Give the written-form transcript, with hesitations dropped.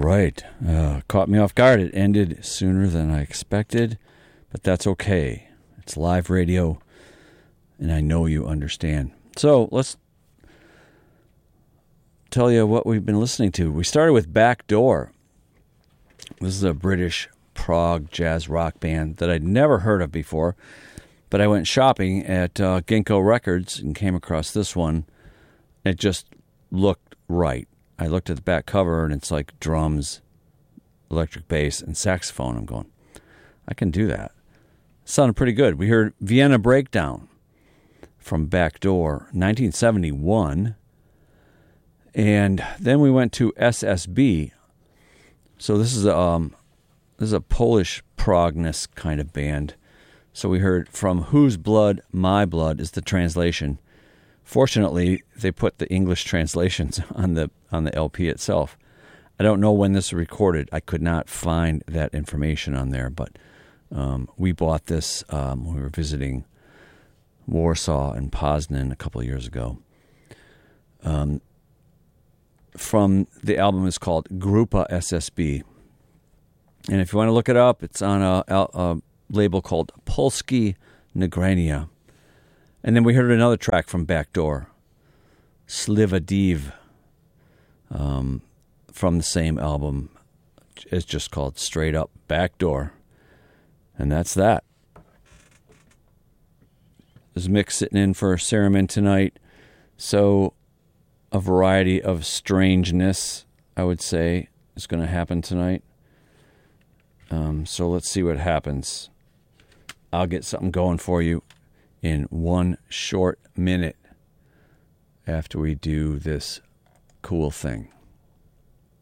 right. Caught me off guard. It ended sooner than I expected, but that's okay. It's live radio, and I know you understand. So let's tell you what we've been listening to. We started with Backdoor. This is a British prog jazz rock band that I'd never heard of before, but I went shopping at Ginkgo Records and came across this one. It just looked right. I looked at the back cover, and it's like drums, electric bass, and saxophone. I'm going, I can do that. Sounded pretty good. We heard Vienna Breakdown from Backdoor, 1971. And then we went to SSB. So this is a Polish progness kind of band. So we heard From Whose Blood, My Blood is the translation. Fortunately, they put the English translations on the LP itself. I don't know when this was recorded. I could not find that information on there, but we bought this when we were visiting Warsaw and Poznan a couple of years ago. From the album is called Grupa SSB. And if you want to look it up, it's on a label called Polski Nagrania. And then we heard another track from Backdoor, Slivadiv, from the same album. It's just called straight up Backdoor. And that's that. There's Mick sitting in for Cereman tonight. So a variety of strangeness, I would say, is going to happen tonight. So let's see what happens. I'll get something going for you in one short minute after we do this cool thing.